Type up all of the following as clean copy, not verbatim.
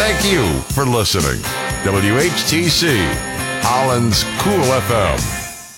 Thank you for listening. WHTC, Holland's Cool FM.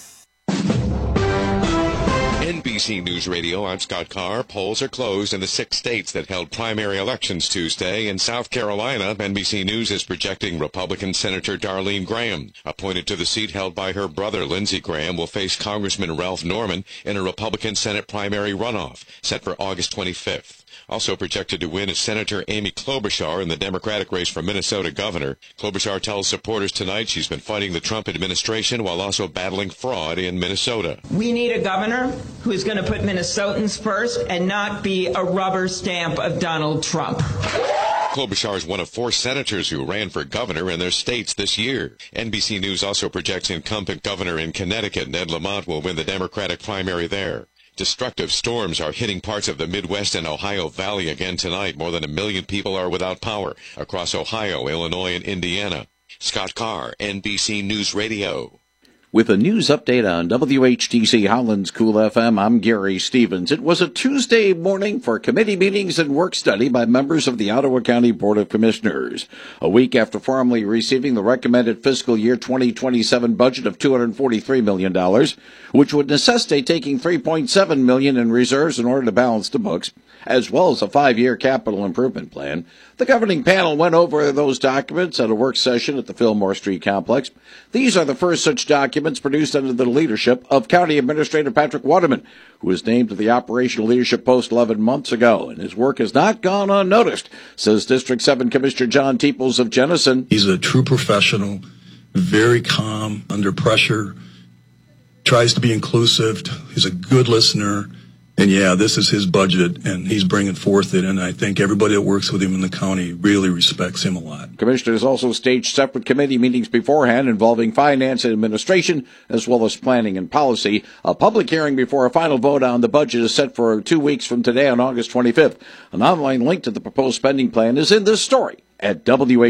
NBC News Radio, I'm Scott Carr. Polls are closed in the 6 states that held primary elections Tuesday. In South Carolina, NBC News is projecting Republican Senator Darlene Graham, appointed to the seat held by her brother Lindsey Graham, will face Congressman Ralph Norman in a Republican Senate primary runoff set for August 25th. Also projected to win is Senator Amy Klobuchar in the Democratic race for Minnesota governor. Klobuchar tells supporters tonight she's been fighting the Trump administration while also battling fraud in Minnesota. We need a governor who is going to put Minnesotans first and not be a rubber stamp of Donald Trump. Klobuchar is one of 4 senators who ran for governor in their states this year. NBC News also projects incumbent governor in Connecticut, Ned Lamont, will win the Democratic primary there. Destructive storms are hitting parts of the Midwest and Ohio Valley again tonight. More than 1 million people are without power across Ohio, Illinois, and Indiana. Scott Carr, NBC News Radio. With a news update on WHTC Holland's Cool FM, I'm Gary Stevens. It was a Tuesday morning for committee meetings and work study by members of the Ottawa County Board of Commissioners. A week after formally receiving the recommended fiscal year 2027 budget of $243 million, which would necessitate taking $3.7 million in reserves in order to balance the books, as well as a 5-year capital improvement plan, the governing panel went over those documents at a work session at the Fillmore Street complex. These are the first such documents produced under the leadership of County Administrator Patrick Waterman, who was named to the operational leadership post 11 months ago, and his work has not gone unnoticed, says District 7 Commissioner John Teeples of Jenison. He's a true professional, very calm under pressure, tries to be inclusive, he's a good listener. And yeah, this is his budget, and he's bringing forth it, and I think everybody that works with him in the county really respects him a lot. Commissioners also staged separate committee meetings beforehand involving finance and administration, as well as planning and policy. A public hearing before a final vote on the budget is set for 2 weeks from today on August 25th. An online link to the proposed spending plan is in this story at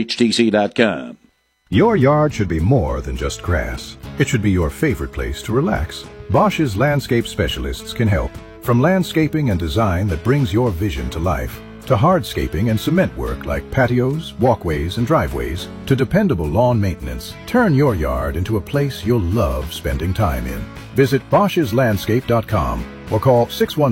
WHTC.com. Your yard should be more than just grass. It should be your favorite place to relax. Bosch's landscape specialists can help. From landscaping and design that brings your vision to life, to hardscaping and cement work like patios, walkways, and driveways, to dependable lawn maintenance, turn your yard into a place you'll love spending time in. Visit Bosch'sLandscape.com or call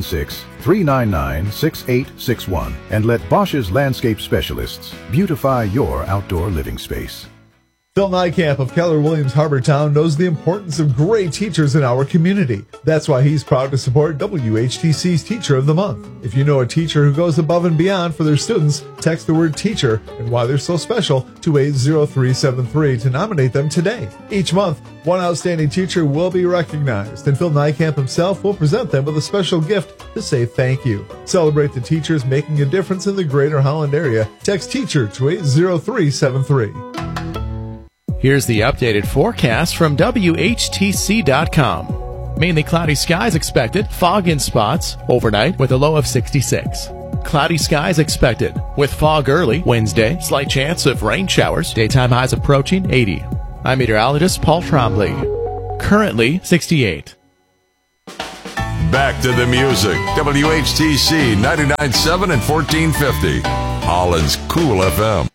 616-399-6861 and let Bosch's Landscape Specialists beautify your outdoor living space. Phil Nijkamp of Keller Williams Harbortown knows the importance of great teachers in our community. That's why he's proud to support WHTC's Teacher of the Month. If you know a teacher who goes above and beyond for their students, text the word teacher and why they're so special to 80373 to nominate them today. Each month, one outstanding teacher will be recognized, and Phil Nijkamp himself will present them with a special gift to say thank you. Celebrate the teachers making a difference in the greater Holland area. Text teacher to 80373. Here's the updated forecast from WHTC.com. Mainly cloudy skies expected, fog in spots, overnight with a low of 66. Cloudy skies expected, with fog early, Wednesday, slight chance of rain showers, daytime highs approaching 80. I'm meteorologist Paul Trombley. Currently 68. Back to the music. WHTC 99.7 and 1450. Holland's Cool FM.